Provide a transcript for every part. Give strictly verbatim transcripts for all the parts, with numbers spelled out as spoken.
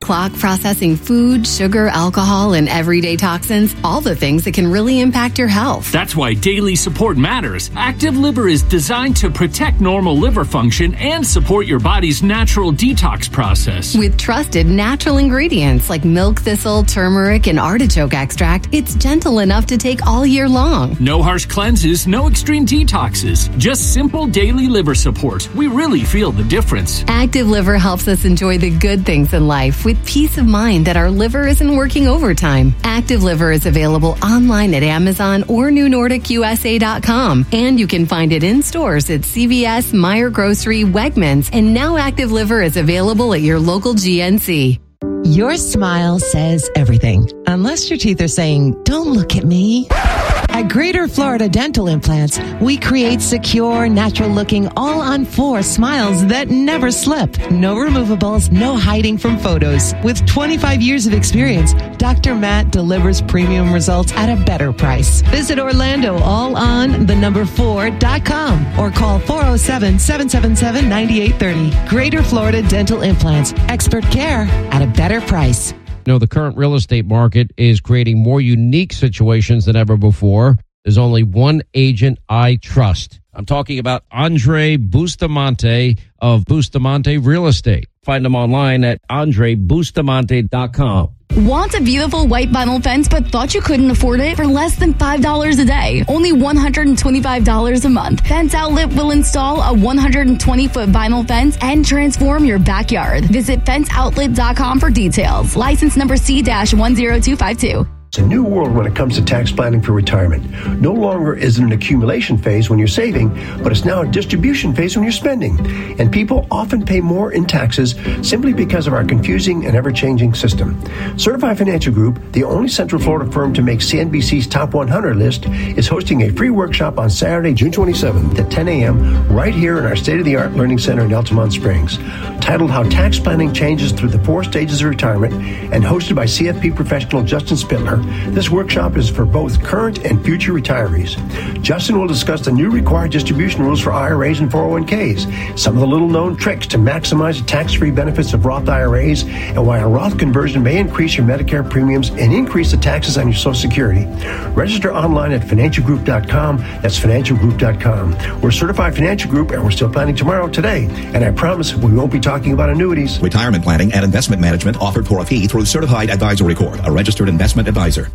clock processing food, sugar, alcohol, and everyday toxins, all the things that can really impact your health. That's why daily support matters. Active Liver is designed to protect normal liver function and support your body's natural detox process. With trusted natural ingredients like milk thistle, turmeric, and artichoke extract, it's gentle enough to take all year long. No harsh cleanses, no extreme detoxes. Just simple daily liver support. We really feel the difference. Active Liver helps us enjoy the good things in life with peace of mind that our liver isn't working overtime. Active Liver is available online at Amazon or new nordic u s a dot com, and you can find it in stores at C V S, Meijer Grocery, Wegmans, and now Active Liver is available at your local G N C. Your smile says everything, unless your teeth are saying, "Don't look at me." At Greater Florida Dental Implants, we create secure, natural-looking, all-on-four smiles that never slip. No removables, no hiding from photos. With twenty-five years of experience, Doctor Matt delivers premium results at a better price. Visit Orlando all on the number four dot com or call four oh seven, seven seven seven, nine eight three oh. Greater Florida Dental Implants. Expert care at a better price. You know, the current real estate market is creating more unique situations than ever before. There's only one agent I trust. I'm talking about Andre Bustamante of Bustamante Real Estate. Find him online at andre bustamante dot com. Want a beautiful white vinyl fence but thought you couldn't afford it? For less than five dollars a day, only one hundred twenty-five dollars a month, Fence Outlet will install a one hundred twenty foot vinyl fence and transform your backyard. Visit fence outlet dot com for details. License number C one zero two five two. It's a new world when it comes to tax planning for retirement. No longer is it an accumulation phase when you're saving, but it's now a distribution phase when you're spending. And people often pay more in taxes simply because of our confusing and ever-changing system. Certified Financial Group, the only Central Florida firm to make C N B C's Top one hundred list, is hosting a free workshop on Saturday, June twenty-seventh at ten a.m. right here in our state-of-the-art learning center in Altamont Springs. Titled How Tax Planning Changes Through the Four Stages of Retirement and hosted by C F P professional Justin Spittler, this workshop is for both current and future retirees. Justin will discuss the new required distribution rules for I R As and four oh one k's, some of the little-known tricks to maximize the tax-free benefits of Roth I R As, and why a Roth conversion may increase your Medicare premiums and increase the taxes on your Social Security. Register online at financial group dot com. That's financial group dot com. We're a certified financial group, and we're still planning tomorrow today. And I promise we won't be talking about annuities. Retirement planning and investment management offered for a fee through Certified Advisory Corp, a registered investment advisor.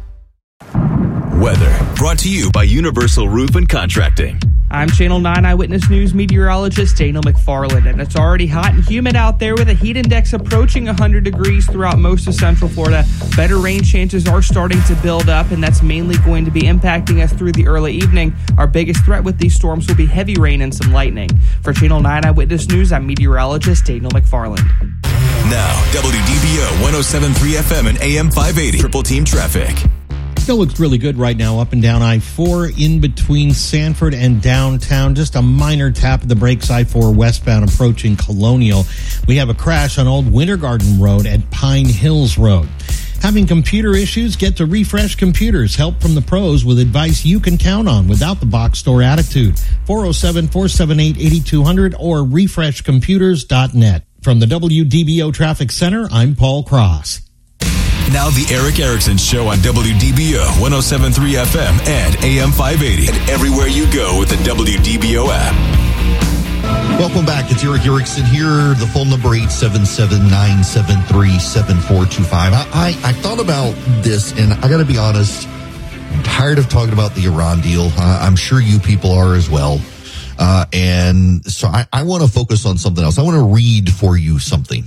Weather brought to you by Universal Roof and Contracting. I'm Channel nine Eyewitness News meteorologist Daniel McFarland, and it's already hot and humid out there with a heat index approaching one hundred degrees throughout most of Central Florida. Better rain chances are starting to build up, and that's mainly going to be impacting us through the early evening. Our biggest threat with these storms will be heavy rain and some lightning. For Channel nine Eyewitness News, I'm meteorologist Daniel McFarland. Now, W D B O one oh seven point three F M and A M five eighty. Triple Team Traffic. Still looks really good right now up and down I four in between Sanford and downtown. Just a minor tap of the brakes I four westbound approaching Colonial. We have a crash on Old Winter Garden Road at Pine Hills Road. Having computer issues? Get to Refresh Computers. Help from the pros with advice you can count on without the box store attitude. four oh seven, four seven eight, eight two zero zero or refresh computers dot net. From the W D B O Traffic Center, I'm Paul Cross. Now the Eric Erickson Show on W D B O one oh seven point three F M and A M five eighty. And everywhere you go with the W D B O app. Welcome back. It's Eric Erickson here. The phone number eight seven seven, nine seven three, seven four two five. I, I, I thought about this, and I got to be honest, I'm tired of talking about the Iran deal. Uh, I'm sure you people are as well. Uh, and so I, I want to focus on something else. I want to read for you something.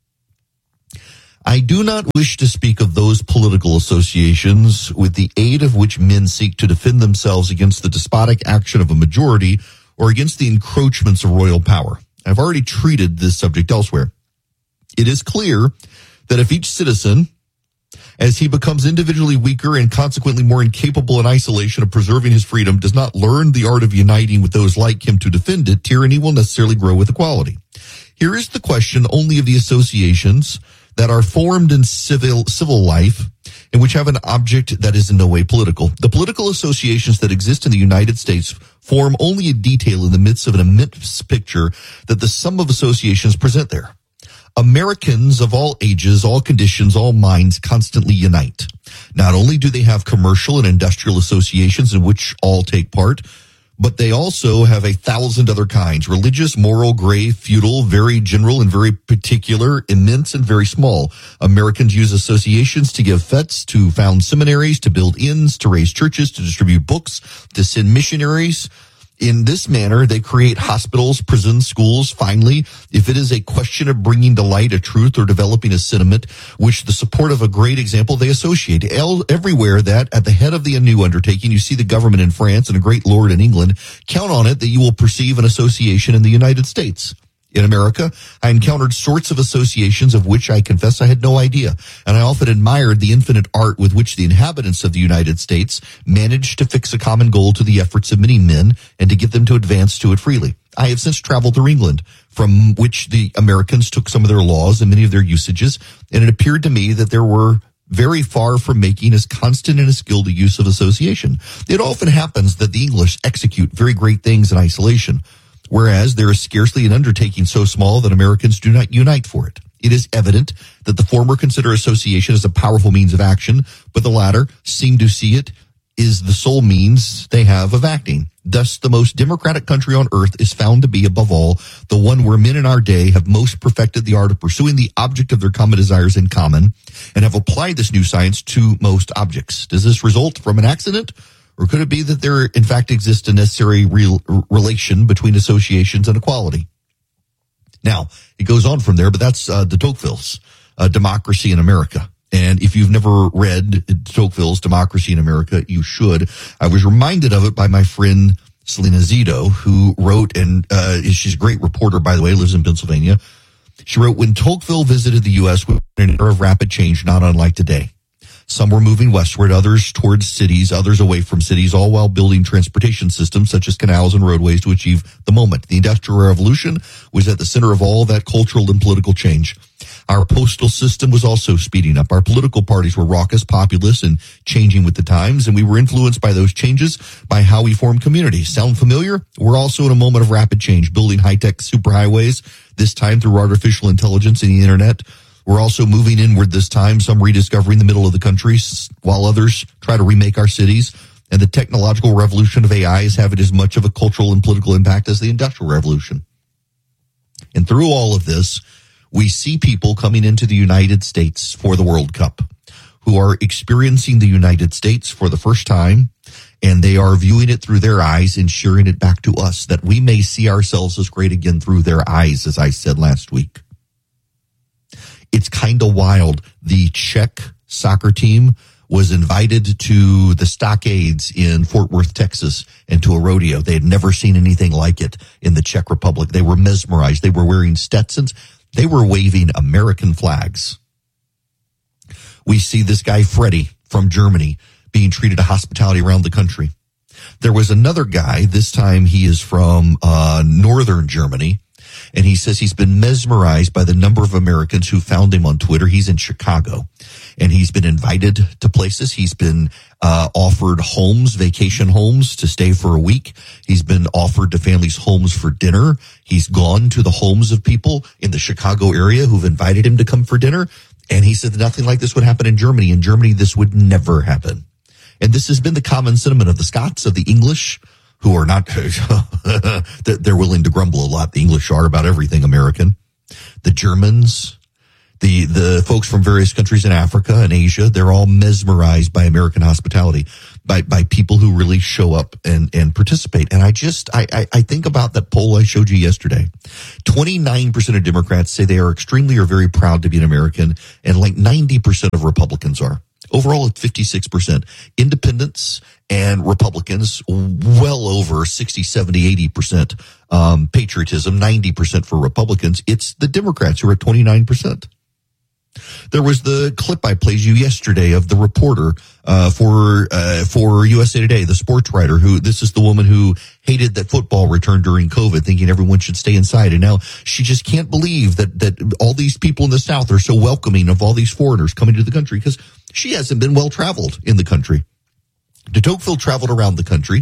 I do not wish to speak of those political associations with the aid of which men seek to defend themselves against the despotic action of a majority or against the encroachments of royal power. I've already treated this subject elsewhere. It is clear that if each citizen, as he becomes individually weaker and consequently more incapable in isolation of preserving his freedom, does not learn the art of uniting with those like him to defend it, tyranny will necessarily grow with equality. Here is the question only of the associations that are formed in civil civil life and which have an object that is in no way political. The political associations that exist in the United States form only a detail in the midst of an immense picture that the sum of associations present there. Americans of all ages, all conditions, all minds constantly unite. Not only do they have commercial and industrial associations in which all take part, but they also have a thousand other kinds: religious, moral, grave, feudal, very general and very particular, immense and very small. Americans use associations to give fetes, to found seminaries, to build inns, to raise churches, to distribute books, to send missionaries. In this manner, they create hospitals, prisons, schools. Finally, if it is a question of bringing to light a truth or developing a sentiment, which the support of a great example, they associate. Everywhere that at the head of the new undertaking, you see the government in France and a great lord in England, count on it that you will perceive an association in the United States. In America, I encountered sorts of associations of which I confess I had no idea, and I often admired the infinite art with which the inhabitants of the United States managed to fix a common goal to the efforts of many men and to get them to advance to it freely. I have since traveled through England, from which the Americans took some of their laws and many of their usages, and it appeared to me that there were very far from making as constant and as skilled a use of association. It often happens that the English execute very great things in isolation, whereas there is scarcely an undertaking so small that Americans do not unite for it. It is evident that the former consider association as a powerful means of action, but the latter seem to see it is the sole means they have of acting. Thus, the most democratic country on earth is found to be, above all, the one where men in our day have most perfected the art of pursuing the object of their common desires in common and have applied this new science to most objects. Does this result from an accident? Or could it be that there, in fact, exists a necessary real relation between associations and equality? Now, it goes on from there, but that's uh, de Tocqueville's uh, Democracy in America. And if you've never read de Tocqueville's Democracy in America, you should. I was reminded of it by my friend Selena Zito, who wrote, and uh, she's a great reporter, by the way, lives in Pennsylvania. She wrote, when Tocqueville visited the U S, we were in an era of rapid change, not unlike today. Some were moving westward, others towards cities, others away from cities, all while building transportation systems such as canals and roadways to achieve the moment. The Industrial Revolution was at the center of all that cultural and political change. Our postal system was also speeding up. Our political parties were raucous, populous, and changing with the times, and we were influenced by those changes by how we formed communities. Sound familiar? We're also in a moment of rapid change, building high-tech superhighways, this time through artificial intelligence and the internet. We're also moving inward this time, some rediscovering the middle of the country, while others try to remake our cities. And the technological revolution of A I is having as much of a cultural and political impact as the Industrial Revolution. And through all of this, we see people coming into the United States for the World Cup who are experiencing the United States for the first time, and they are viewing it through their eyes and sharing it back to us, that we may see ourselves as great again through their eyes, as I said last week. It's kind of wild. The Czech soccer team was invited to the Stockades in Fort Worth, Texas, and to a rodeo. They had never seen anything like it in the Czech Republic. They were mesmerized. They were wearing Stetsons. They were waving American flags. We see this guy, Freddie, from Germany, being treated to hospitality around the country. There was another guy, this time he is from uh northern Germany, and he says he's been mesmerized by the number of Americans who found him on Twitter. He's in Chicago, and he's been invited to places. He's been uh offered homes, vacation homes, to stay for a week. He's been offered to families homes for dinner. He's gone to the homes of people in the Chicago area who've invited him to come for dinner. And he said nothing like this would happen in Germany. In Germany, this would never happen. And this has been the common sentiment of the Scots, of the English, who are not, they're willing to grumble a lot. The English are about everything American. The Germans, the, the folks from various countries in Africa and Asia, they're all mesmerized by American hospitality, by, by people who really show up and, and participate. And I just, I, I, I think about that poll I showed you yesterday. twenty-nine percent of Democrats say they are extremely or very proud to be an American, and like ninety percent of Republicans are. Overall, it's fifty-six percent. Independents and Republicans, well over sixty, seventy, eighty percent um, patriotism, ninety percent for Republicans. It's the Democrats who are at twenty-nine percent. There was the clip I played you yesterday of the reporter uh, for uh, for U S A Today, the sports writer, who, this is the woman who hated that football returned during COVID, thinking everyone should stay inside. And now she just can't believe that that all these people in the South are so welcoming of all these foreigners coming to the country, because she hasn't been well traveled in the country. De Tocqueville traveled around the country.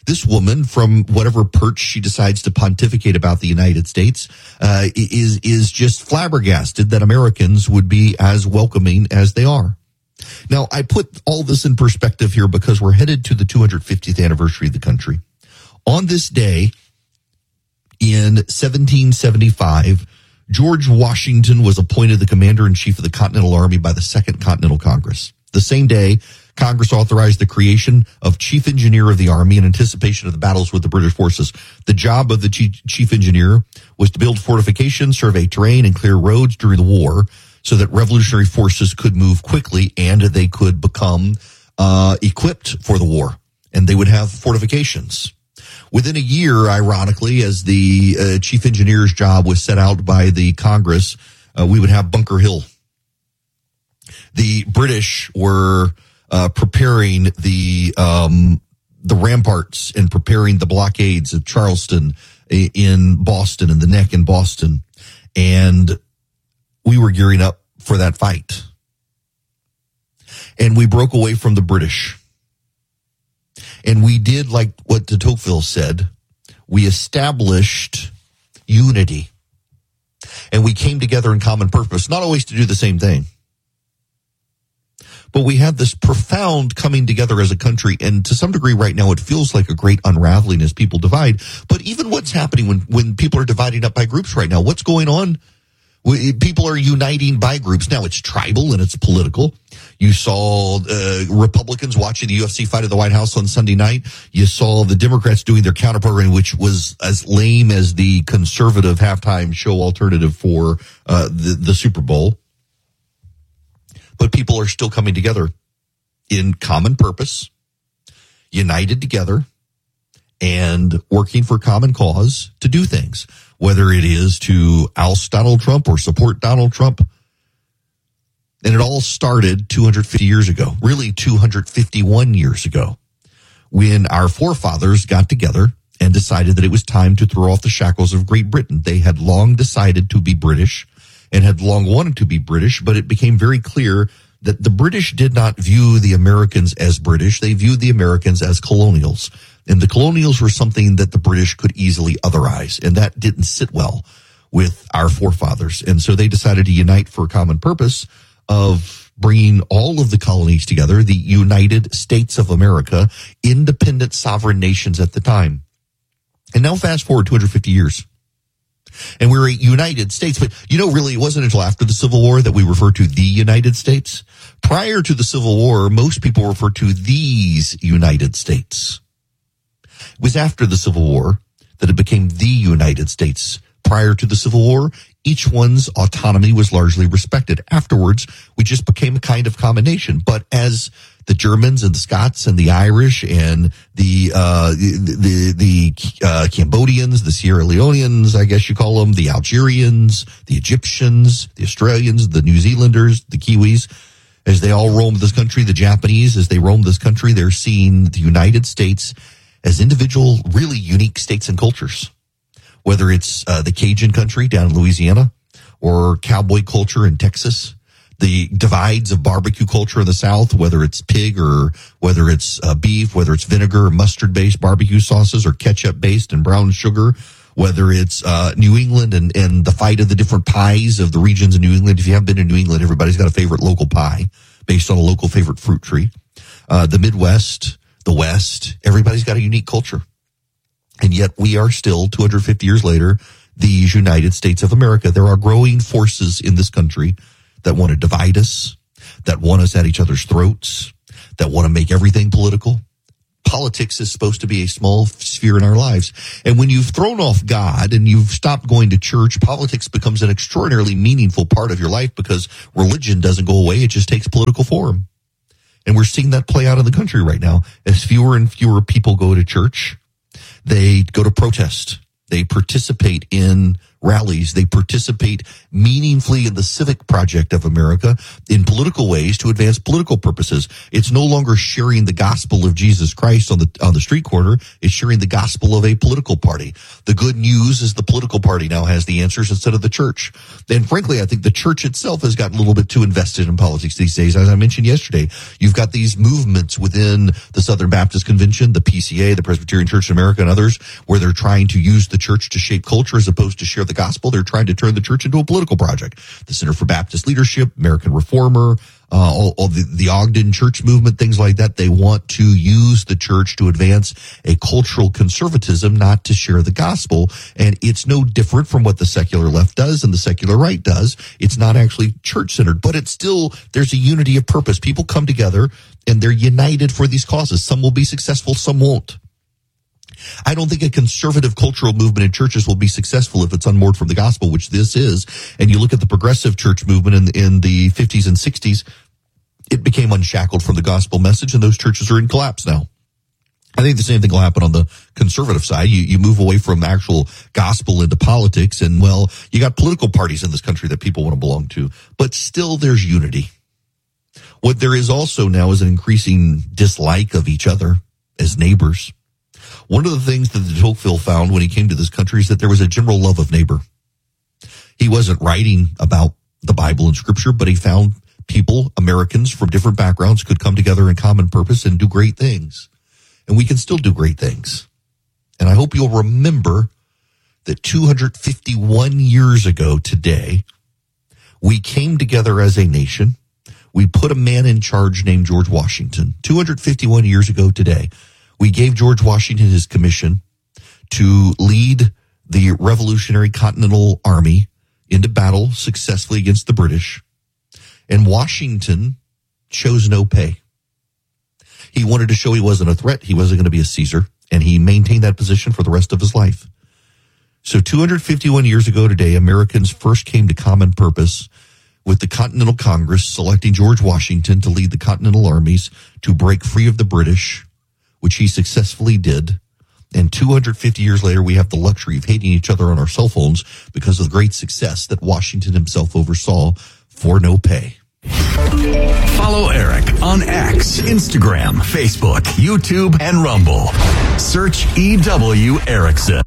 this woman, from whatever perch she decides to pontificate about the United States, uh, is is just flabbergasted that Americans would be as welcoming as they are. Now, I put all this in perspective here because we're headed to the two hundred fiftieth anniversary of the country. On this day, in seventeen seventy-five, George Washington was appointed the commander-in-chief of the Continental Army by the Second Continental Congress. The same day, Congress authorized the creation of Chief Engineer of the Army in anticipation of the battles with the British forces. The job of the Chief Engineer was to build fortifications, survey terrain, and clear roads during the war so that revolutionary forces could move quickly and they could become uh, equipped for the war, and they would have fortifications. Within a year, ironically, as the uh, Chief Engineer's job was set out by the Congress, uh, we would have Bunker Hill. The British were Uh, preparing the um, the ramparts and preparing the blockades of Charleston in Boston and the Neck in Boston, and we were gearing up for that fight. And we broke away from the British, and we did like what de Tocqueville said: we established unity, and we came together in common purpose, not always to do the same thing. But we had this profound coming together as a country, and to some degree right now it feels like a great unraveling as people divide. But even what's happening when, when people are dividing up by groups right now, what's going on? People are uniting by groups. Now it's tribal and it's political. You saw uh, Republicans watching the U F C fight at the White House on Sunday night. You saw the Democrats doing their counterprogramming, which was as lame as the conservative halftime show alternative for uh, the, the Super Bowl. But people are still coming together in common purpose, united together, and working for common cause to do things, whether it is to oust Donald Trump or support Donald Trump. And it all started two hundred fifty years ago, really two hundred fifty-one years ago, when our forefathers got together and decided that it was time to throw off the shackles of Great Britain. They had long decided to be British and had long wanted to be British, but it became very clear that the British did not view the Americans as British. They viewed the Americans as colonials. And the colonials were something that the British could easily otherize, and that didn't sit well with our forefathers. And so they decided to unite for a common purpose of bringing all of the colonies together, the United States of America, independent sovereign nations at the time. And now fast forward two hundred fifty years. And we're a United States, but you know, really, it wasn't until after the Civil War that we refer to the United States. Prior to the Civil War, most people refer to these United States. It was after the Civil War that it became the United States. Prior to the Civil War, each one's autonomy was largely respected. Afterwards, we just became a kind of combination. But as the Germans and the Scots and the Irish and the uh, the the, the uh, Cambodians, the Sierra Leoneans, I guess you call them, the Algerians, the Egyptians, the Australians, the New Zealanders, the Kiwis, as they all roamed this country, the Japanese, as they roamed this country, they're seeing the United States as individual, really unique states and cultures. Whether it's uh, the Cajun country down in Louisiana or cowboy culture in Texas, the divides of barbecue culture in the South, whether it's pig or whether it's uh, beef, whether it's vinegar or mustard-based barbecue sauces or ketchup-based and brown sugar, whether it's uh, New England and, and the fight of the different pies of the regions in New England. If you haven't been in New England, everybody's got a favorite local pie based on a local favorite fruit tree. Uh, the Midwest, the West, everybody's got a unique culture. And yet we are still, two hundred fifty years later, the United States of America. There are growing forces in this country that want to divide us, that want us at each other's throats, that want to make everything political. Politics is supposed to be a small sphere in our lives. And when you've thrown off God and you've stopped going to church, politics becomes an extraordinarily meaningful part of your life because religion doesn't go away. It just takes political form. And we're seeing that play out in the country right now. As fewer and fewer people go to church, they go to protest. They participate in rallies. They participate meaningfully in the civic project of America in political ways to advance political purposes. It's no longer sharing the gospel of Jesus Christ on the on the street corner. It's sharing the gospel of a political party. The good news is the political party now has the answers instead of the church. And frankly, I think the church itself has gotten a little bit too invested in politics these days. As I mentioned yesterday, you've got these movements within the Southern Baptist Convention, the P C A, the Presbyterian Church in America, and others, where they're trying to use the church to shape culture as opposed to share the gospel. They're trying to turn the church into a political project. The Center for Baptist Leadership, American Reformer, uh, all, all the, the Ogden Church movement, things like that. They want to use the church to advance a cultural conservatism, not to share the gospel. And it's no different from what the secular left does and the secular right does. It's not actually church-centered, but it's still, there's a unity of purpose. People come together and they're united for these causes. Some will be successful, some won't. I don't think a conservative cultural movement in churches will be successful if it's unmoored from the gospel, which this is. And you look at the progressive church movement in, in the fifties and sixties, it became unshackled from the gospel message, and those churches are in collapse now. I think the same thing will happen on the conservative side. You, you move away from actual gospel into politics, and, well, you got political parties in this country that people want to belong to, but still there's unity. What there is also now is an increasing dislike of each other as neighbors. One of the things that de Tocqueville found when he came to this country is that there was a general love of neighbor. He wasn't writing about the Bible and Scripture, but he found people, Americans from different backgrounds, could come together in common purpose and do great things. And we can still do great things. And I hope you'll remember that two hundred fifty-one years ago today, we came together as a nation. We put a man in charge named George Washington. two hundred fifty-one years ago today, we gave George Washington his commission to lead the Revolutionary Continental Army into battle successfully against the British. And Washington chose no pay. He wanted to show he wasn't a threat. He wasn't going to be a Caesar. And he maintained that position for the rest of his life. So two hundred fifty-one years ago today, Americans first came to common purpose with the Continental Congress selecting George Washington to lead the Continental armies to break free of the British, which he successfully did. And two hundred fifty years later, we have the luxury of hating each other on our cell phones because of the great success that Washington himself oversaw for no pay. Follow Eric on X, Instagram, Facebook, YouTube, and Rumble. Search E W Erickson.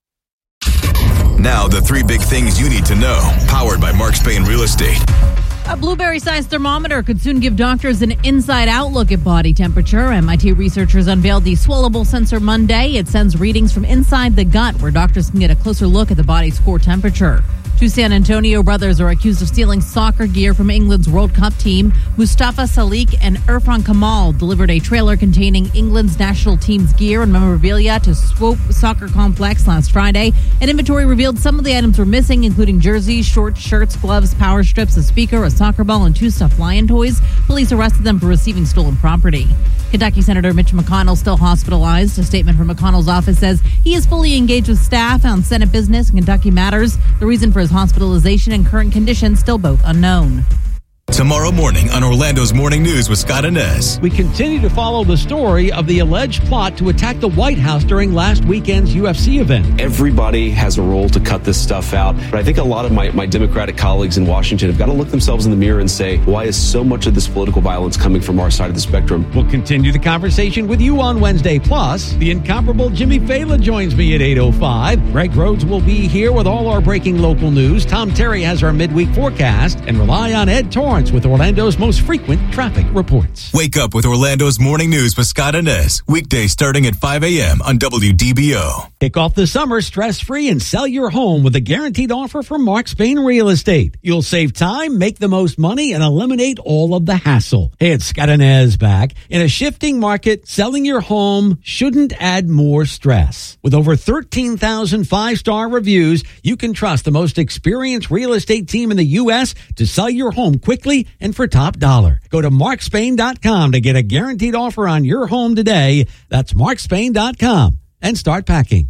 Now, the three big things you need to know, powered by Mark Spain Real Estate. A blueberry-sized thermometer could soon give doctors an inside-out look at body temperature. M I T researchers unveiled the swallowable sensor Monday. It sends readings from inside the gut, where doctors can get a closer look at the body's core temperature. Two San Antonio brothers are accused of stealing soccer gear from England's World Cup team. Mustafa Salik and Irfan Kamal delivered a trailer containing England's national team's gear and memorabilia to Swope Soccer Complex last Friday. An inventory revealed some of the items were missing, including jerseys, shorts, shirts, gloves, power strips, a speaker, a soccer ball, and two stuffed lion toys. Police arrested them for receiving stolen property. Kentucky Senator Mitch McConnell still hospitalized. A statement from McConnell's office says he is fully engaged with staff on Senate business and Kentucky matters. The reason for his hospitalization and current condition still both unknown. Tomorrow morning on Orlando's Morning News with Scott Inez. We continue to follow the story of the alleged plot to attack the White House during last weekend's U F C event. Everybody has a role to cut this stuff out. But I think a lot of my, my Democratic colleagues in Washington have got to look themselves in the mirror and say, why is so much of this political violence coming from our side of the spectrum? We'll continue the conversation with you on Wednesday. Plus, the incomparable Jimmy Fallon joins me at eight oh five. Greg Rhodes will be here with all our breaking local news. Tom Terry has our midweek forecast. And rely on Ed Torrance with Orlando's most frequent traffic reports. Wake up with Orlando's Morning News with Scott Inez. Weekdays starting at five a.m. on W D B O. Kick off the summer stress-free and sell your home with a guaranteed offer from Mark Spain Real Estate. You'll save time, make the most money, and eliminate all of the hassle. Hey, it's Scott Inez back. In a shifting market, selling your home shouldn't add more stress. With over thirteen thousand five-star reviews, you can trust the most experienced real estate team in the U S to sell your home quickly and for top dollar. Go to mark spain dot com to get a guaranteed offer on your home today. That's mark spain dot com and start packing.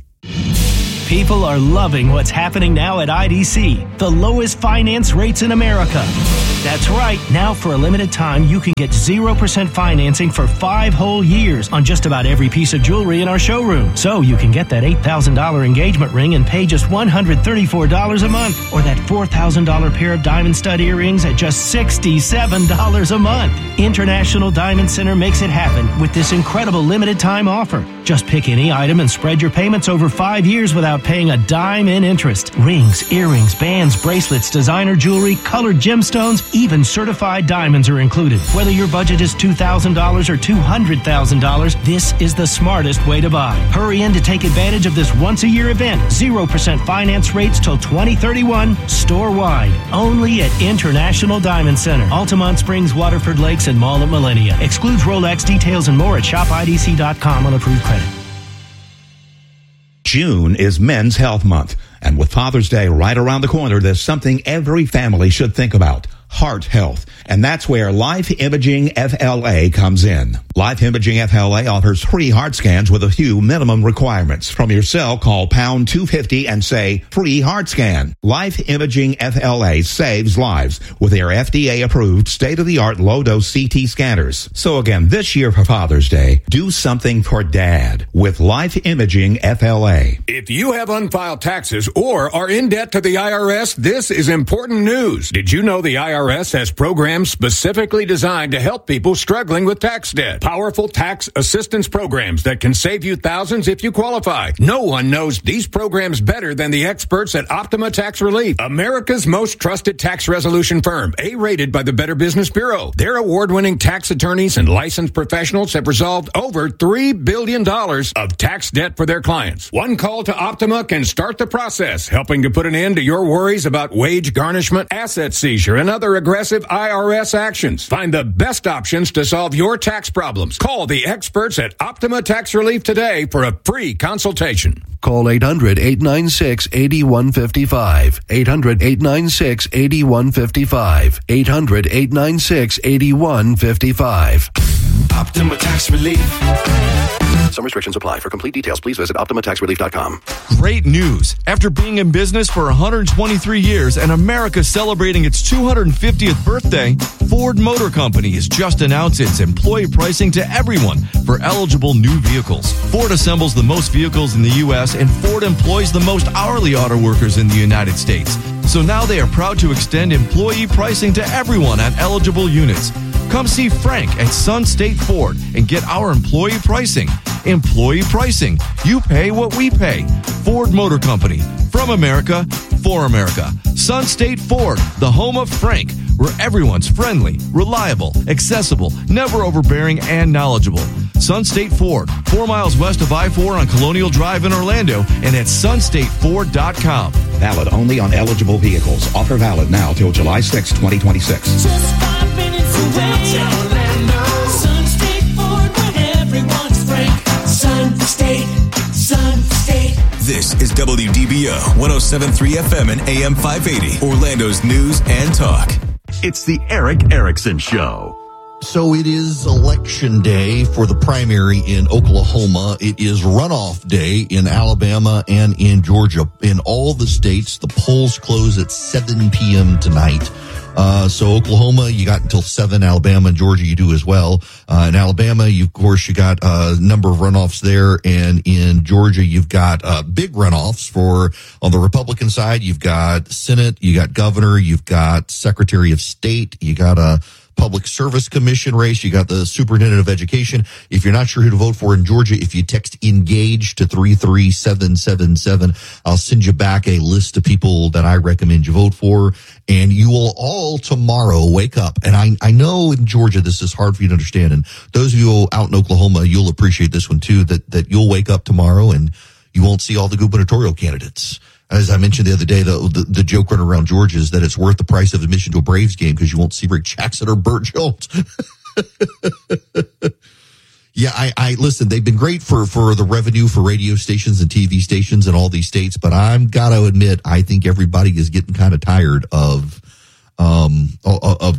People are loving what's happening now at I D C, the lowest finance rates in America. That's right. Now, for a limited time, you can get zero percent financing for five whole years on just about every piece of jewelry in our showroom. So you can get that eight thousand dollars engagement ring and pay just one hundred thirty-four dollars a month, or that four thousand dollars pair of diamond stud earrings at just sixty-seven dollars a month. International Diamond Center makes it happen with this incredible limited time offer. Just pick any item and spread your payments over five years without paying a dime in interest. Rings, earrings, bands, bracelets, designer jewelry, colored gemstones, even certified diamonds are included. Whether your budget is two thousand dollars or two hundred thousand dollars, this is the smartest way to buy. Hurry in to take advantage of this once-a-year event. zero percent finance rates till twenty thirty-one, store-wide. Only at International Diamond Center. Altamont Springs, Waterford Lakes, and Mall at Millennia. Excludes Rolex. Details and more at shop I D C dot com on approved credit. June is Men's Health Month, and with Father's Day right around the corner, there's something every family should think about: heart health. And that's where Life Imaging F L A comes in. Life Imaging F L A offers free heart scans with a few minimum requirements. From your cell, call pound two fifty and say free heart scan. Life Imaging F L A saves lives with their F D A-approved state-of-the-art low-dose C T scanners. So again, this year for Father's Day, do something for Dad with Life Imaging F L A. If you have unfiled taxes or are in debt to the I R S, this is important news. Did you know the I R S has programs specifically designed to help people struggling with tax debt? Powerful tax assistance programs that can save you thousands if you qualify. No one knows these programs better than the experts at Optima Tax Relief, America's most trusted tax resolution firm, A-rated by the Better Business Bureau. Their award-winning tax attorneys and licensed professionals have resolved over three billion dollars of tax debt for their clients. One call to Optima can start the process, helping to put an end to your worries about wage garnishment, asset seizure, and other aggressive I R S actions. Find the best options to solve your tax problems. Call the experts at Optima Tax Relief today for a free consultation. Call eight hundred, eight nine six, eight one five five. eight hundred, eight nine six, eight one five five. eight hundred, eight nine six, eight one five five. Optima Tax Relief. Some restrictions apply. For complete details, please visit optima tax relief dot com. Great news. After being in business for one hundred twenty-three years and America celebrating its two hundred fiftieth birthday, Ford Motor Company has just announced its employee pricing to everyone for eligible new vehicles. Ford assembles the most vehicles in the U S and Ford employs the most hourly auto workers in the United States. So now they are proud to extend employee pricing to everyone on eligible units. Come see Frank at Sun State Ford and get our employee pricing. Employee pricing. You pay what we pay. Ford Motor Company. From America, for America. Sun State Ford, the home of Frank, where everyone's friendly, reliable, accessible, never overbearing, and knowledgeable. Sun State Ford, four miles west of I four on Colonial Drive in Orlando, and at sun state ford dot com. Valid only on eligible vehicles. Offer valid now till July sixth, twenty twenty-six. Just five minutes away. Orlando. Sun State Ford, where everyone's frank. Sun State, Sun State. This is W D B O one oh seven point three F M and A M five eighty, Orlando's news and talk. It's the Eric Erickson Show. So it is election day for the primary in Oklahoma. It is runoff day in Alabama and in Georgia. In all the states, the polls close at seven p.m. tonight. Uh, so Oklahoma, you got until seven. Alabama and Georgia, you do as well. Uh, in Alabama, you, of course, you got a number of runoffs there. And in Georgia, you've got, uh, big runoffs for, on the Republican side, you've got Senate, you got governor, you've got Secretary of State, you got a Public Service Commission race. You got the Superintendent of Education. If you're not sure who to vote for in Georgia, if you text ENGAGE to three three seven seven seven, I'll send you back a list of people that I recommend you vote for. And you will all tomorrow wake up. And I, I know in Georgia this is hard for you to understand. And those of you out in Oklahoma, you'll appreciate this one too, that, that you'll wake up tomorrow and you won't see all the gubernatorial candidates. As I mentioned the other day, the, the the joke running around Georgia is that it's worth the price of admission to a Braves game because you won't see Rick Jackson or Burt Jones. Yeah, I, I listen. They've been great for for the revenue for radio stations and T V stations in all these states, but I'm gotta admit, I think everybody is getting kind of tired of um of of the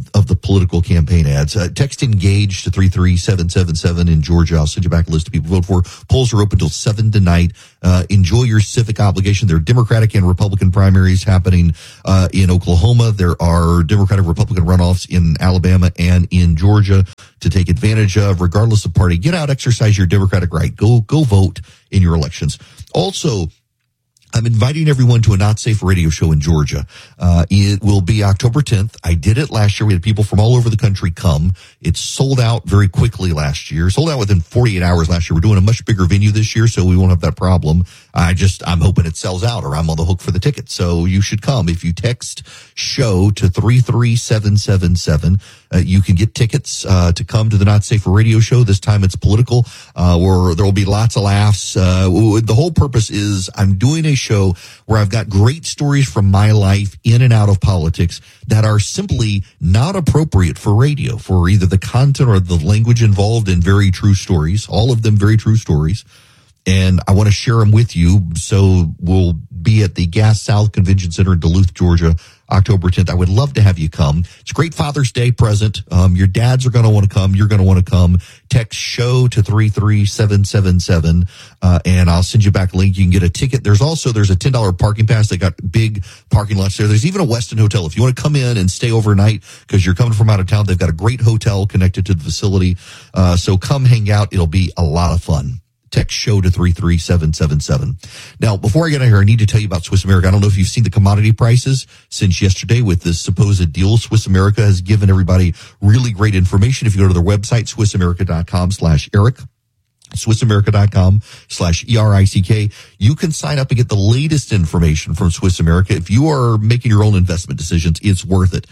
political campaign ads. Uh, text ENGAGE to three three seven seven seven in Georgia. I'll send you back a list of people to vote for. Polls are open until seven tonight. Uh, enjoy your civic obligation. There are Democratic and Republican primaries happening uh, in Oklahoma. There are Democratic Republican runoffs in Alabama and in Georgia to take advantage of, regardless of party. Get out, exercise your Democratic right. Go, go vote in your elections. Also, I'm inviting everyone to a Not Safe radio show in Georgia. Uh, it will be October tenth. I did it last year. We had people from all over the country come. It sold out very quickly last year. Sold out within forty-eight hours last year. We're doing a much bigger venue this year, so we won't have that problem. I just, I'm hoping it sells out, or I'm on the hook for the ticket. So you should come. If you text SHOW to three three seven seven seven, uh, you can get tickets uh, to come to the Not Safe radio show. This time it's political, uh, where there will be lots of laughs. Uh, the whole purpose is I'm doing a show where I've got great stories from my life in and out of politics that are simply not appropriate for radio, for either the content or the language involved in very true stories, all of them very true stories. And I want to share them with you. So we'll be at the Gas South Convention Center in Duluth, Georgia, October tenth. I would love to have you come. It's a great Father's Day present. Um, your dads are going to want to come. You're going to want to come. Text SHOW to three three seven seven seven, uh, and I'll send you back a link. You can get a ticket. There's also, there's a ten dollars parking pass. They got big parking lots there. There's even a Westin Hotel. If you want to come in and stay overnight because you're coming from out of town, they've got a great hotel connected to the facility. Uh, so come hang out. It'll be a lot of fun. Text SHOW to three three seven seven seven. Now, before I get out here, I need to tell you about Swiss America. I don't know if you've seen the commodity prices since yesterday with this supposed deal. Swiss America has given everybody really great information. If you go to their website, swissamerica.com slash Eric, swissamerica.com slash E R I C K, you can sign up and get the latest information from Swiss America. If you are making your own investment decisions, it's worth it.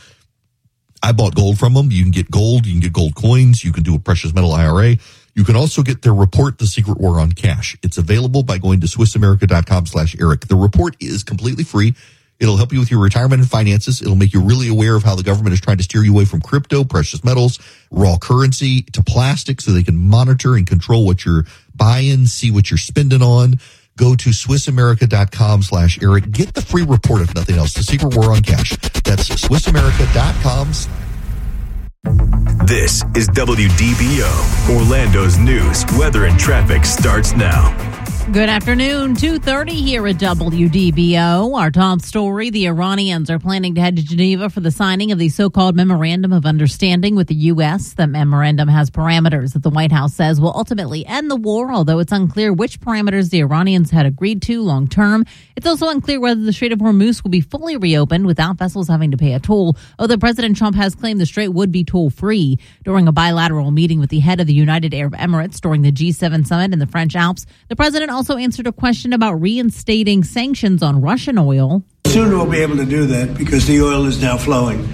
I bought gold from them. You can get gold. You can get gold coins. You can do a precious metal I R A. You can also get their report, The Secret War on Cash. It's available by going to swissamerica.com slash Eric. The report is completely free. It'll help you with your retirement and finances. It'll make you really aware of how the government is trying to steer you away from crypto, precious metals, raw currency, to plastic, so they can monitor and control what you're buying, see what you're spending on. Go to swissamerica.com slash Eric. Get the free report, if nothing else, The Secret War on Cash. That's swissamerica.com. This is W D B O, Orlando's news, weather, and traffic starts now. Good afternoon, two thirty here at W D B O. Our top story, the Iranians are planning to head to Geneva for the signing of the so-called Memorandum of Understanding with the U S. The memorandum has parameters that the White House says will ultimately end the war, although it's unclear which parameters the Iranians had agreed to long term. It's also unclear whether the Strait of Hormuz will be fully reopened without vessels having to pay a toll, although President Trump has claimed the strait would be toll-free. During a bilateral meeting with the head of the United Arab Emirates during the G seven summit in the French Alps, the president also answered a question about reinstating sanctions on Russian oil. Soon we'll be able to do that because the oil is now flowing.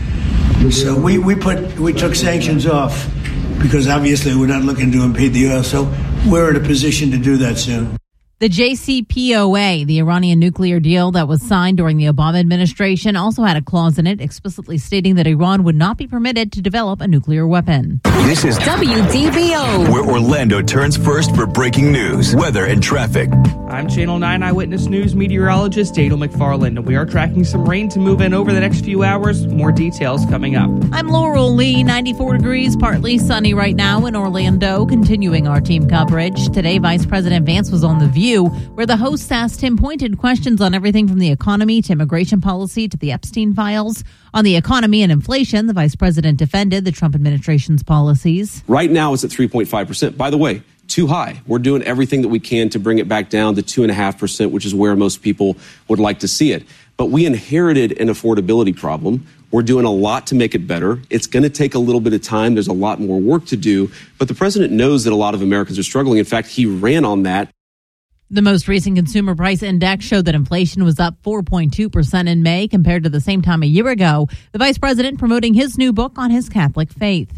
So we, we put we took sanctions off because obviously we're not looking to impede the oil. So we're in a position to do that soon. The J C P O A, the Iranian nuclear deal that was signed during the Obama administration, also had a clause in it explicitly stating that Iran would not be permitted to develop a nuclear weapon. This is W D B O, where Orlando turns first for breaking news, weather, and traffic. I'm Channel nine Eyewitness News meteorologist Daniel McFarland, and we are tracking some rain to move in over the next few hours. More details coming up. I'm Laurel Lee, ninety-four degrees, partly sunny right now in Orlando, continuing our team coverage. Today, Vice President Vance was on The View, where the hosts asked him pointed questions on everything from the economy to immigration policy to the Epstein files. On the economy and inflation, the vice president defended the Trump administration's policies. Right now, it's at three point five percent. By the way, too high. We're doing everything that we can to bring it back down to two point five percent, which is where most people would like to see it. But we inherited an affordability problem. We're doing a lot to make it better. It's going to take a little bit of time. There's a lot more work to do. But the president knows that a lot of Americans are struggling. In fact, he ran on that. The most recent consumer price index showed that inflation was up four point two percent in May compared to the same time a year ago. The vice president promoting his new book on his Catholic faith.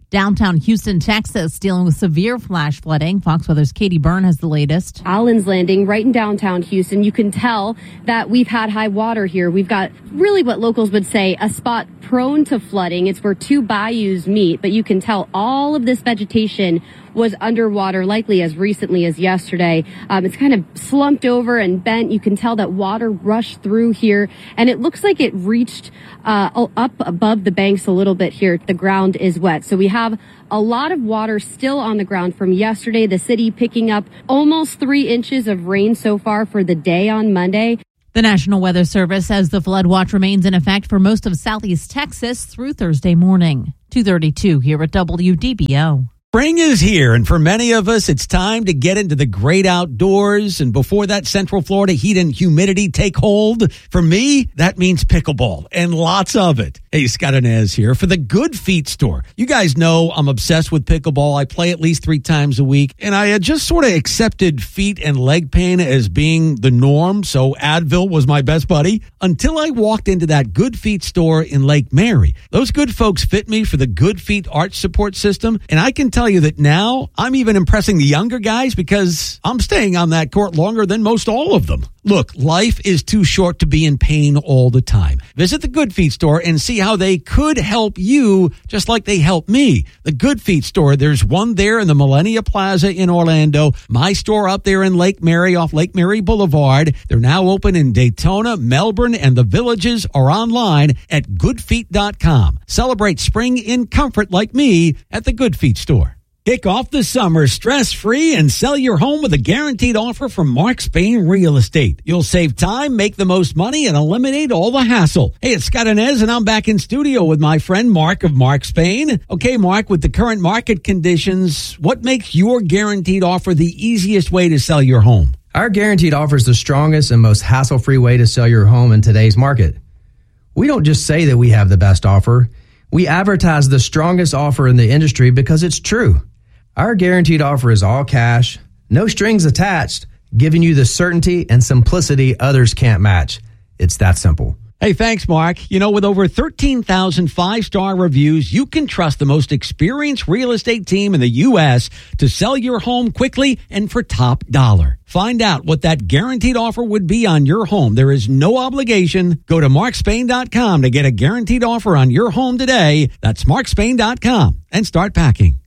Downtown Houston, Texas, dealing with severe flash flooding. Fox Weather's Katie Byrne has the latest. Allen's Landing, right in downtown Houston. You can tell that we've had high water here. We've got really what locals would say a spot prone to flooding. It's where two bayous meet, but you can tell all of this vegetation was underwater, likely as recently as yesterday. Um, it's kind of slumped over and bent. You can tell that water rushed through here, and it looks like it reached uh, up above the banks a little bit here. The ground is wet, so we have a lot of water still on the ground from yesterday. The city picking up almost three inches of rain so far for the day on Monday. The National Weather Service says the flood watch remains in effect for most of southeast Texas through Thursday morning. two thirty-two here at W D B O. Spring is here, and for many of us, it's time to get into the great outdoors. And before that Central Florida heat and humidity take hold, for me, that means pickleball, and lots of it. Hey, Scott Inez here for the Good Feet store. You guys know I'm obsessed with pickleball. I play at least three times a week, and I had just sort of accepted feet and leg pain as being the norm, so Advil was my best buddy, until I walked into that Good Feet store in Lake Mary. Those good folks fit me for the Good Feet arch support system, and I can tell you that now I'm even impressing the younger guys because I'm staying on that court longer than most all of them. Look, life is too short to be in pain all the time. Visit the Good Feet store and see how they could help you just like they help me. The Good Feet store, there's one there in the Millennia Plaza in Orlando, my store up there in Lake Mary off Lake Mary Boulevard. They're now open in Daytona, Melbourne, and the Villages, or online at good feet dot com. Celebrate spring in comfort like me at the Good Feet store. Kick off the summer stress-free and sell your home with a guaranteed offer from Mark Spain Real Estate. You'll save time, make the most money, and eliminate all the hassle. Hey, it's Scott Inez, and I'm back in studio with my friend Mark of Mark Spain. Okay, Mark, with the current market conditions, what makes your guaranteed offer the easiest way to sell your home? Our guaranteed offer is the strongest and most hassle-free way to sell your home in today's market. We don't just say that we have the best offer. We advertise the strongest offer in the industry because it's true. Our guaranteed offer is all cash, no strings attached, giving you the certainty and simplicity others can't match. It's that simple. Hey, thanks, Mark. You know, with over thirteen thousand five-star reviews, you can trust the most experienced real estate team in the U S to sell your home quickly and for top dollar. Find out what that guaranteed offer would be on your home. There is no obligation. Go to mark spain dot com to get a guaranteed offer on your home today. That's mark spain dot com and start packing.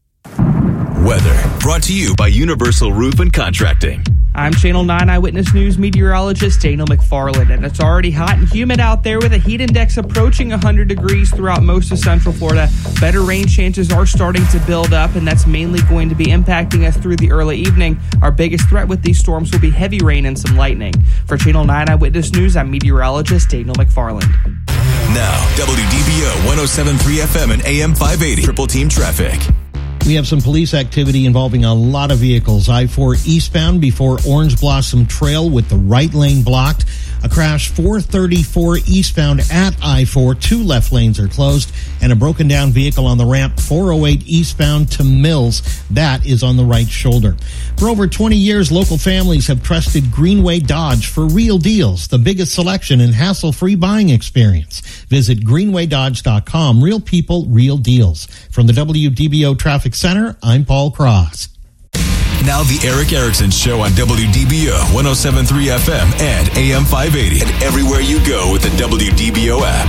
Weather brought to you by Universal Roof and Contracting. I'm Channel nine Eyewitness News meteorologist Daniel McFarland, and it's already hot and humid out there with a heat index approaching one hundred degrees throughout most of Central Florida. Better rain chances are starting to build up, and that's mainly going to be impacting us through the early evening. Our biggest threat with these storms will be heavy rain and some lightning. For Channel nine Eyewitness News, I'm meteorologist Daniel McFarland. Now, W D B O one oh seven point three F M and A M five eighty. Triple Team Traffic. We have some police activity involving a lot of vehicles. I four eastbound before Orange Blossom Trail with the right lane blocked. A crash four thirty-four eastbound at I four. Two left lanes are closed. And a broken down vehicle on the ramp four oh eight eastbound to Mills. That is on the right shoulder. For over twenty years, local families have trusted Greenway Dodge for real deals. The biggest selection and hassle-free buying experience. Visit greenway dodge dot com. Real people, real deals. From the W D B O Traffic Center, I'm Paul Cross. Now the Eric Erickson Show on W D B O one oh seven point three F M and A M five eighty, and everywhere you go with the W D B O app.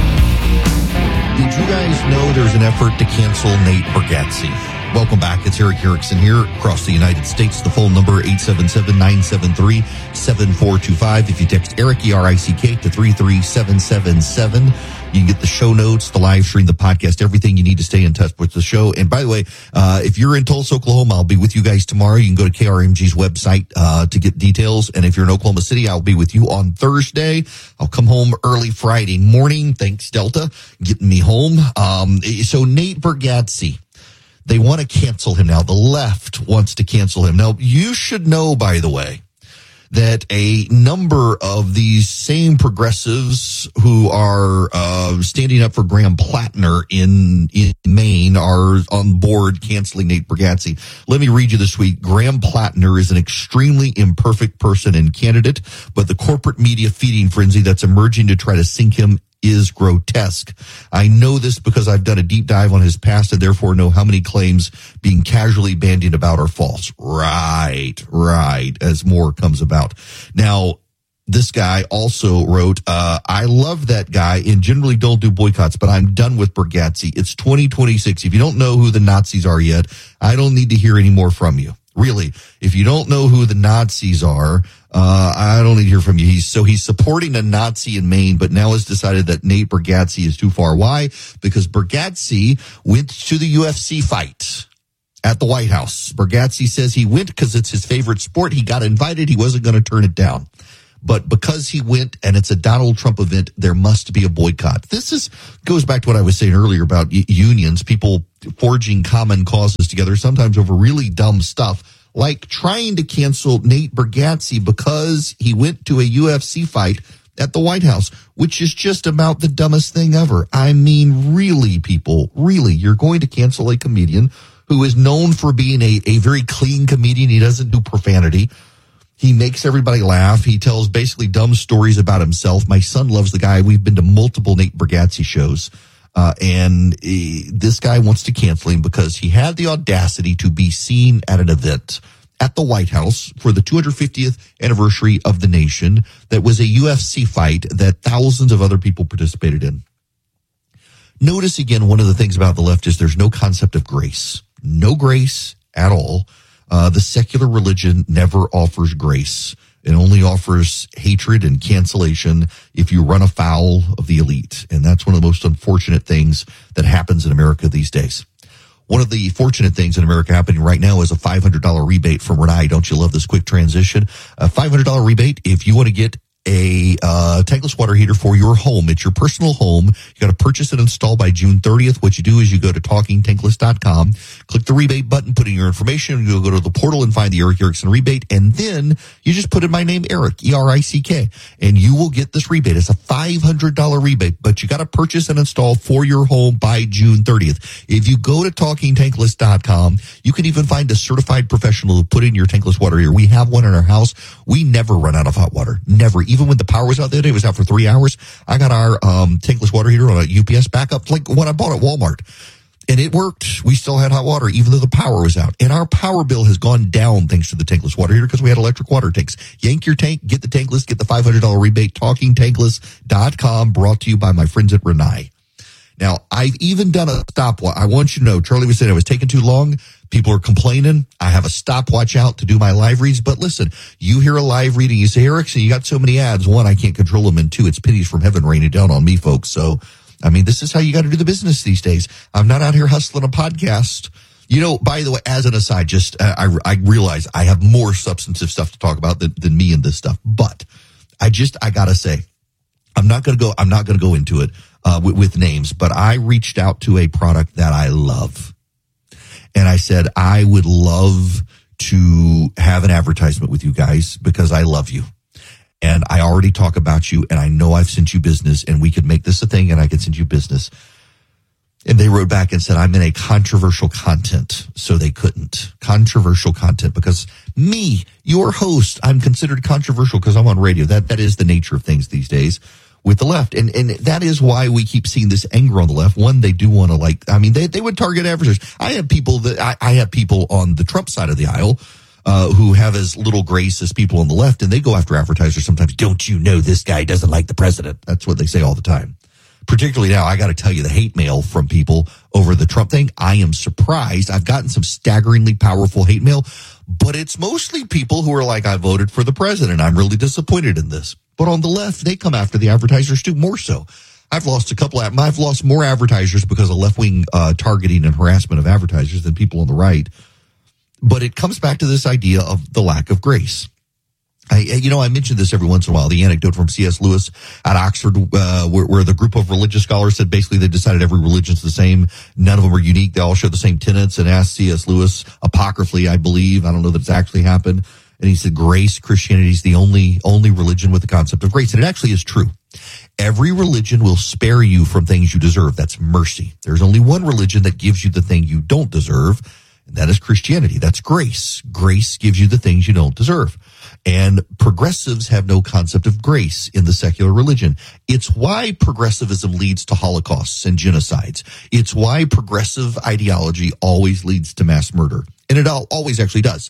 Did you guys know there's an effort to cancel Nate Bargatze? Welcome back. It's Eric Erickson here across the United States. The phone number, eight seven seven, nine seven three, seven four two five. If you text Eric, E R I C K, to three three seven seven seven, you can get the show notes, the live stream, the podcast, everything you need to stay in touch with the show. And by the way, uh, if you're in Tulsa, Oklahoma, I'll be with you guys tomorrow. You can go to K R M G's website uh, to get details. And if you're in Oklahoma City, I'll be with you on Thursday. I'll come home early Friday morning. Thanks, Delta, getting me home. Um, so Nate Bargatze, they want to cancel him now. The left wants to cancel him. Now, you should know, by the way, that a number of these same progressives who are uh, standing up for Graham Plattner in, in Maine are on board canceling Nate Bargatze. Let me read you this week. Graham Plattner is an extremely imperfect person and candidate, but the corporate media feeding frenzy that's emerging to try to sink him is grotesque. I know this because I've done a deep dive on his past and therefore know how many claims being casually bandied about are false. Right, right, as more comes about. Now, this guy also wrote, uh, I love that guy and generally don't do boycotts, but I'm done with Bergazzi. It's twenty twenty-six. If you don't know who the Nazis are yet, I don't need to hear any more from you. Really, if you don't know who the Nazis are, uh, I don't need to hear from you. He's, so he's supporting a Nazi in Maine, but now has decided that Nate Bergazzi is too far. Why? Because Bergazzi went to the U F C fight at the White House. Bergazzi says he went because it's his favorite sport. He got invited. He wasn't going to turn it down. But because he went and it's a Donald Trump event, there must be a boycott. This is goes back to what I was saying earlier about y- unions, people forging common causes together, sometimes over really dumb stuff, like trying to cancel Nate Bergazzi because he went to a U F C fight at the White House, which is just about the dumbest thing ever. I mean, really, people, really, you're going to cancel a comedian who is known for being a, a very clean comedian. He doesn't do profanity. He makes everybody laugh. He tells basically dumb stories about himself. My son loves the guy. We've been to multiple Nate Bergazzi shows. Uh, and uh, this guy wants to cancel him because he had the audacity to be seen at an event at the White House for the two hundred fiftieth anniversary of the nation. That was a U F C fight that thousands of other people participated in. Notice again, one of the things about the left is there's no concept of grace. No grace at all. Uh, the secular religion never offers grace. It only offers hatred and cancellation if you run afoul of the elite. And that's one of the most unfortunate things that happens in America these days. One of the fortunate things in America happening right now is a five hundred dollars rebate from Renai. Don't you love this quick transition? A five hundred dollars rebate if you want to get a uh, tankless water heater for your home. It's your personal home. You got to purchase and install by June thirtieth. What you do is you go to talking tankless dot com, click the rebate button, put in your information, you'll go to the portal and find the Eric Erickson rebate, and then you just put in my name, Eric, E R I C K, and you will get this rebate. It's a five hundred dollars rebate, but you got to purchase and install for your home by June thirtieth. If you go to talking tankless dot com, you can even find a certified professional to put in your tankless water heater. We have one in our house. We never run out of hot water. Never. Even when the power was out the other day, it was out for three hours. I got our um, tankless water heater on a U P S backup, like what I bought at Walmart. And it worked. We still had hot water, even though the power was out. And our power bill has gone down thanks to the tankless water heater because we had electric water tanks. Yank your tank, get the tankless, get the five hundred dollars rebate. talking tankless dot com, brought to you by my friends at Renai. Now, I've even done a stopwatch. I want you to know, Charlie was saying I was taking too long. People are complaining. I have a stopwatch out to do my live reads. But listen, you hear a live reading, you say, Erickson, you got so many ads. One, I can't control them. And two, it's pennies from heaven raining down on me, folks. So, I mean, this is how you got to do the business these days. I'm not out here hustling a podcast. You know, by the way, as an aside, just uh, I, I realize I have more substantive stuff to talk about than, than me and this stuff. But I just, I got to say, I'm not going to go, I'm not going to go into it uh, with, with names, but I reached out to a product that I love. And I said, I would love to have an advertisement with you guys because I love you. And I already talk about you and I know I've sent you business and we could make this a thing and I could send you business. And they wrote back and said, I'm in a controversial content. So they couldn't. Controversial content because me, your host, I'm considered controversial because I'm on radio. That, that is the nature of things these days with the left. And, and that is why we keep seeing this anger on the left. One, they do want to like, I mean, they, they would target advertisers. I have people that I, I have people on the Trump side of the aisle Uh, who have as little grace as people on the left, and they go after advertisers sometimes. Don't you know this guy doesn't like the president? That's what they say all the time. Particularly now, I got to tell you, the hate mail from people over the Trump thing, I am surprised. I've gotten some staggeringly powerful hate mail, but it's mostly people who are like, I voted for the president. I'm really disappointed in this. But on the left, they come after the advertisers too, more so. I've lost a couple of, I've lost more advertisers because of left-wing uh, targeting and harassment of advertisers than people on the right. But it comes back to this idea of the lack of grace. I, you know, I mentioned this every once in a while, the anecdote from C S Lewis at Oxford, uh, where, where the group of religious scholars said basically they decided every religion's the same. None of them are unique. They all share the same tenets, and asked C S Lewis, apocryphally, I believe, I don't know that it's actually happened. And he said, grace, Christianity is the only, only religion with the concept of grace. And it actually is true. Every religion will spare you from things you deserve. That's mercy. There's only one religion that gives you the thing you don't deserve. And that is Christianity. That's grace. Grace gives you the things you don't deserve. And progressives have no concept of grace in the secular religion. It's why progressivism leads to holocausts and genocides. It's why progressive ideology always leads to mass murder. And it always actually does.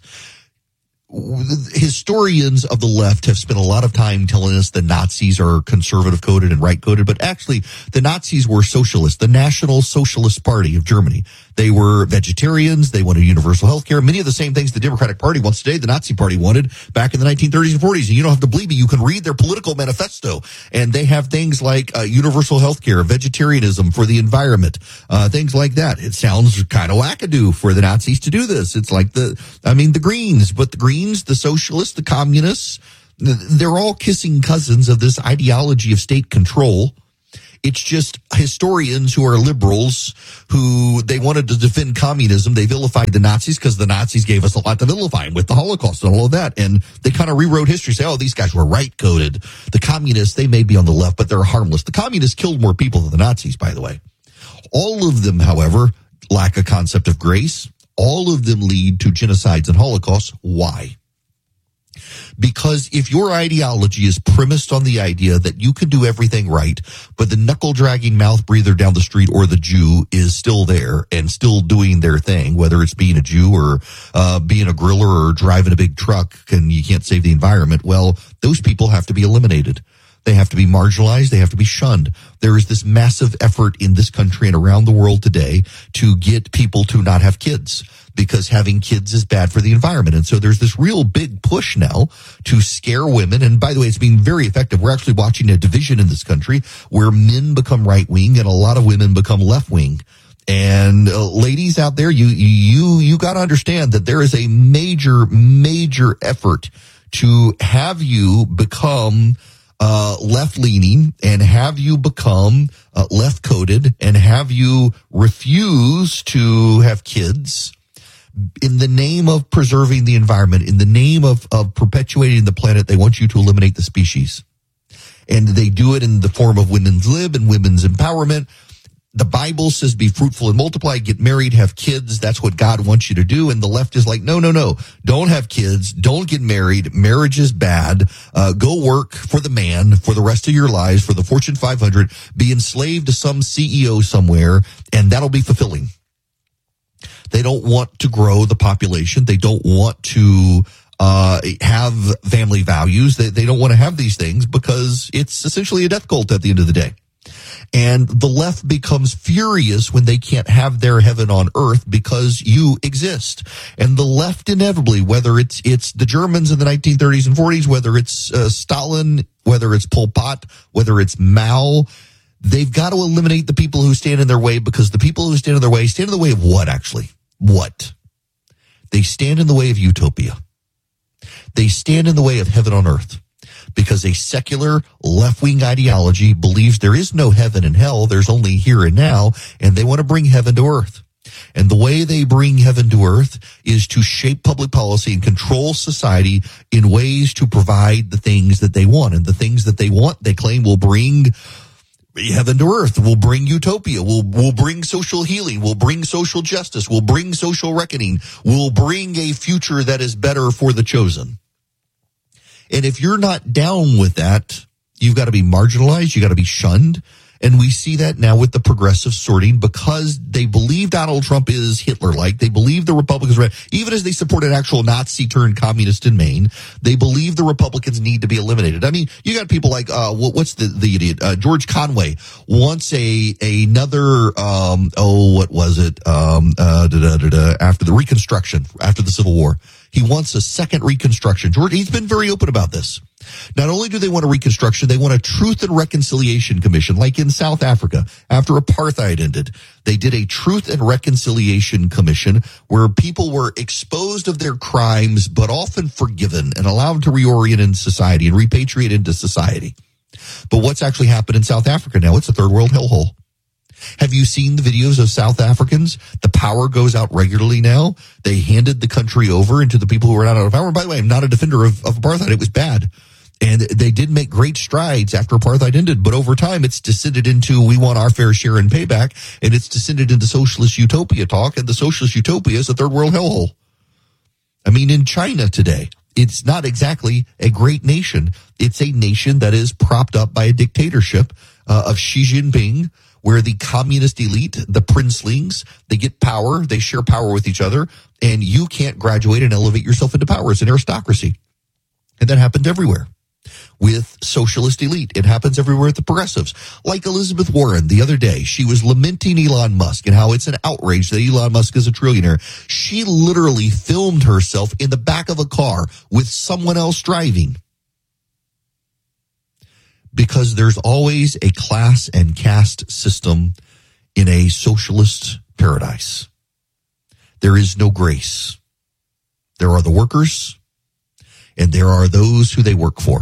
Historians of the left have spent a lot of time telling us the Nazis are conservative coded and right coded, but actually the Nazis were socialists, the National Socialist Party of Germany. They were vegetarians. They wanted universal health care. Many of the same things the Democratic Party wants today, the Nazi Party wanted back in the nineteen thirties and forties. And you don't have to believe me. You can read their political manifesto. And they have things like uh, universal health care, vegetarianism for the environment, uh, things like that. It sounds kind of wackadoo for the Nazis to do this. It's like the, I mean, the Greens, but the Greens, the socialists, the communists, they're all kissing cousins of this ideology of state control. It's just historians who are liberals who they wanted to defend communism. They vilified the Nazis because the Nazis gave us a lot to vilify with the Holocaust and all of that. And they kind of rewrote history, say, oh, these guys were right coded. The communists, they may be on the left, but they're harmless. The communists killed more people than the Nazis, by the way. All of them, however, lack a concept of grace. All of them lead to genocides and holocausts. Why? Because if your ideology is premised on the idea that you can do everything right, but the knuckle-dragging mouth breather down the street or the Jew is still there and still doing their thing, whether it's being a Jew or uh, being a griller or driving a big truck and you can't save the environment, well, those people have to be eliminated. They have to be marginalized. They have to be shunned. There is this massive effort in this country and around the world today to get people to not have kids, because having kids is bad for the environment. And so there's this real big push now to scare women. And by the way, it's been very effective. We're actually watching a division in this country where men become right wing and a lot of women become left wing. And uh, ladies out there, you, you, you got to understand that there is a major, major effort to have you become uh, left leaning and have you become uh, left coded and have you refuse to have kids in the name of preserving the environment, in the name of, of perpetuating the planet. They want you to eliminate the species. And they do it in the form of women's lib and women's empowerment. The Bible says be fruitful and multiply, get married, have kids. That's what God wants you to do. And the left is like, no, no, no. Don't have kids. Don't get married. Marriage is bad. Uh, go work for the man for the rest of your lives, for the Fortune five hundred. Be enslaved to some C E O somewhere, and that'll be fulfilling. They don't want to grow the population. They don't want to uh have family values. They, they don't want to have these things because it's essentially a death cult at the end of the day. And the left becomes furious when they can't have their heaven on earth because you exist. And the left inevitably, whether it's it's the Germans in the nineteen thirties and forties, whether it's uh, Stalin, whether it's Pol Pot, whether it's Mao, they've got to eliminate the people who stand in their way, because the people who stand in their way stand in the way of what, actually? What? They stand in the way of utopia. They stand in the way of heaven on earth, because a secular left-wing ideology believes there is no heaven and hell, there's only here and now, and they want to bring heaven to earth. And the way they bring heaven to earth is to shape public policy and control society in ways to provide the things that they want. And the things that they want, they claim, will bring heaven to earth, will bring utopia, will will bring social healing, will bring social justice, will bring social reckoning, will bring a future that is better for the chosen. And if you're not down with that, you've got to be marginalized, you got to be shunned. And we see that now with the progressive sorting, because they believe Donald Trump is Hitler-like. They believe the Republicans, even as they support an actual Nazi turned communist in Maine, they believe the Republicans need to be eliminated. I mean, you got people like, uh, what's the, the idiot? Uh, George Conway wants a, another, um, oh, what was it? Um, uh, da, da, da, da, after the Reconstruction, after the Civil War. He wants a second Reconstruction. George, he's been very open about this. Not only do they want a Reconstruction, they want a Truth and Reconciliation Commission, like in South Africa after apartheid ended. They did a Truth and Reconciliation Commission where people were exposed of their crimes, but often forgiven and allowed to reorient in society and repatriate into society. But what's actually happened in South Africa now? It's a third world hellhole. Have you seen the videos of South Africans? The power goes out regularly now. They handed the country over into the people who were not out of power. And by the way, I'm not a defender of, of apartheid. It was bad. And they did make great strides after apartheid ended, but over time it's descended into we want our fair share in payback, and it's descended into socialist utopia talk, and the socialist utopia is a third world hellhole. I mean, in China today, it's not exactly a great nation. It's a nation that is propped up by a dictatorship uh, of Xi Jinping, where the communist elite, the princelings, they get power, they share power with each other, and you can't graduate and elevate yourself into power. It's an aristocracy. And that happened everywhere. With socialist elite. It happens everywhere with the progressives. Like Elizabeth Warren the other day, she was lamenting Elon Musk and how it's an outrage that Elon Musk is a trillionaire. She literally filmed herself in the back of a car with someone else driving. Because there's always a class and caste system in a socialist paradise. There is no grace. There are the workers, and there are those who they work for.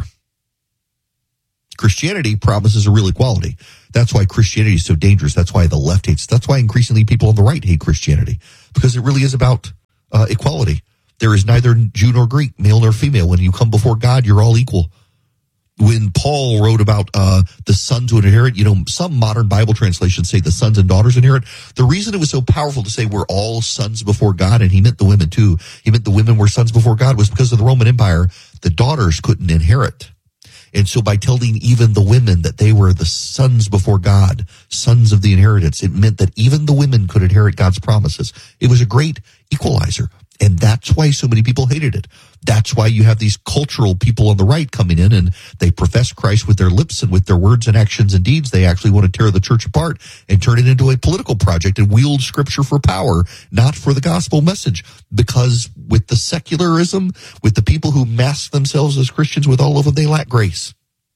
Christianity promises a real equality. That's why Christianity is so dangerous. That's why the left hates. That's why increasingly people on the right hate Christianity, because it really is about uh, equality. There is neither Jew nor Greek, male nor female. When you come before God, you're all equal. When Paul wrote about uh, the sons who inherit, you know, some modern Bible translations say the sons and daughters inherit. The reason it was so powerful to say we're all sons before God, and he meant the women too, he meant the women were sons before God, was because of the Roman Empire, the daughters couldn't inherit. And so by telling even the women that they were the sons before God, sons of the inheritance, it meant that even the women could inherit God's promises. It was a great equalizer. And that's why so many people hated it. That's why you have these cultural people on the right coming in, and they profess Christ with their lips and with their words and actions and deeds. They actually want to tear the church apart and turn it into a political project and wield scripture for power, not for the gospel message. Because with the secularism, with the people who mask themselves as Christians, with all of them, they lack grace.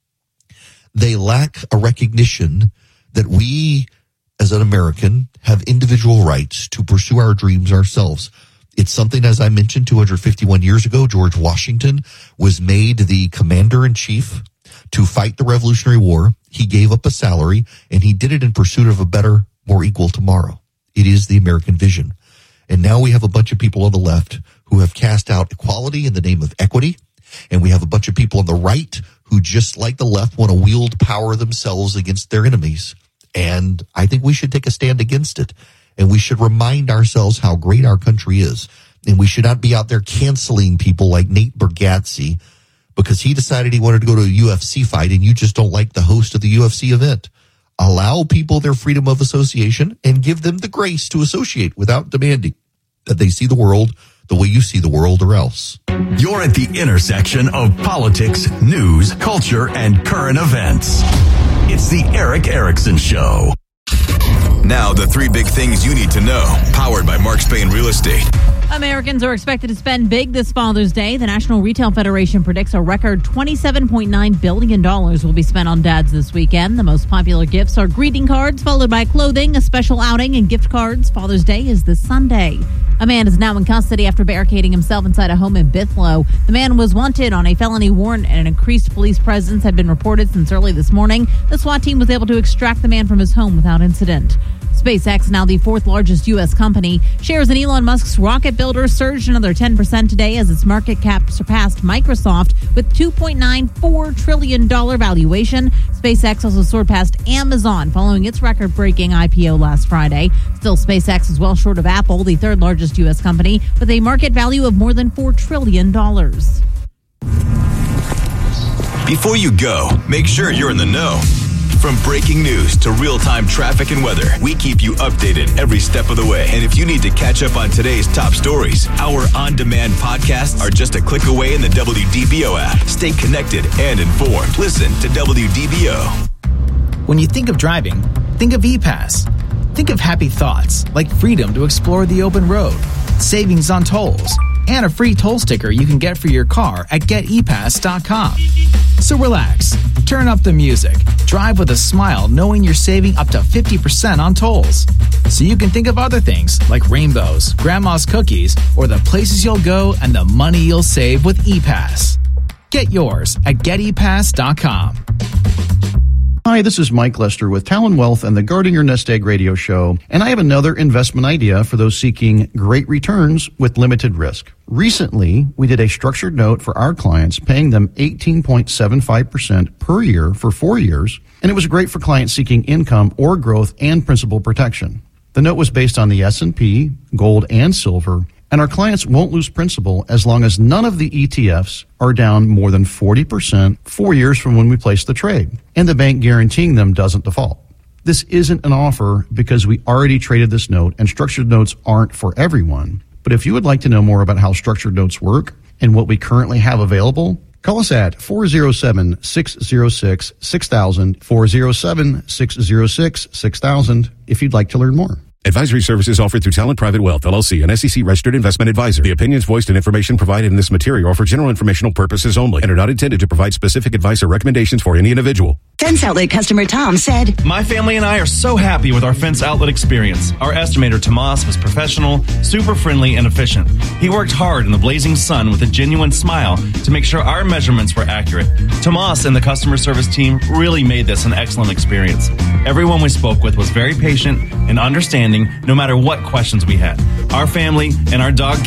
They lack a recognition that we, as an American, have individual rights to pursue our dreams ourselves. It's something, as I mentioned, two hundred fifty-one years ago, George Washington was made the commander-in-chief to fight the Revolutionary War. He gave up a salary, and he did it in pursuit of a better, more equal tomorrow. It is the American vision. And now we have a bunch of people on the left who have cast out equality in the name of equity, and we have a bunch of people on the right who, just like the left, want to wield power themselves against their enemies. And I think we should take a stand against it. And we should remind ourselves how great our country is. And we should not be out there canceling people like Nate Bargatze because he decided he wanted to go to a U F C fight and you just don't like the host of the U F C event. Allow people their freedom of association and give them the grace to associate without demanding that they see the world the way you see the world, or else. You're at the intersection of politics, news, culture, and current events. It's the Eric Erickson Show. Now, the three big things you need to know, powered by Mark Spain Real Estate. Americans are expected to spend big this Father's Day. The National Retail Federation predicts a record twenty-seven point nine billion dollars will be spent on dads this weekend. The most popular gifts are greeting cards, followed by clothing, a special outing, and gift cards. Father's Day is this Sunday. A man is now in custody after barricading himself inside a home in Bithlo. The man was wanted on a felony warrant, and an increased police presence had been reported since early this morning. The SWAT team was able to extract the man from his home without incident. SpaceX, now the fourth largest U S company. Shares in Elon Musk's rocket builder surged another ten percent today as its market cap surpassed Microsoft with two point nine four trillion dollars valuation. SpaceX also soared past Amazon following its record-breaking I P O last Friday. Still, SpaceX is well short of Apple, the third largest U S company, with a market value of more than four trillion dollars. Before you go, make sure you're in the know. From breaking news to real-time traffic and weather, we keep you updated every step of the way. And if you need to catch up on today's top stories, our on-demand podcasts are just a click away in the W D B O app. Stay connected and informed. Listen to W D B O. When you think of driving, think of E-Pass. Think of happy thoughts like freedom to explore the open road, savings on tolls, and a free toll sticker you can get for your car at get e pass dot com. So relax, turn up the music, drive with a smile knowing you're saving up to fifty percent on tolls. So you can think of other things like rainbows, grandma's cookies, or the places you'll go and the money you'll save with E-Pass. Get yours at get e pass dot com. Hi, this is Mike Lester with Talon Wealth and the Guarding Your Nest Egg radio show, and I have another investment idea for those seeking great returns with limited risk. Recently, we did a structured note for our clients, paying them eighteen point seven five percent per year for four years, and it was great for clients seeking income or growth and principal protection. The note was based on the S and P, gold, and silver, and our clients won't lose principal as long as none of the E T Fs are down more than forty percent four years from when we place the trade, and the bank guaranteeing them doesn't default. This isn't an offer because we already traded this note, and structured notes aren't for everyone. But if you would like to know more about how structured notes work and what we currently have available, call us at four oh seven, six oh six, six thousand, four oh seven, six oh six, six thousand if you'd like to learn more. Advisory services offered through Talent Private Wealth, L L C, an S E C-registered investment advisor. The opinions voiced and information provided in this material are for general informational purposes only and are not intended to provide specific advice or recommendations for any individual. Fence Outlet customer Tom said, "My family and I are so happy with our Fence Outlet experience. Our estimator, Tomas, was professional, super friendly, and efficient. He worked hard in the blazing sun with a genuine smile to make sure our measurements were accurate. Tomas and the customer service team really made this an excellent experience. Everyone we spoke with was very patient and understanding no matter what questions we had. Our family and our dog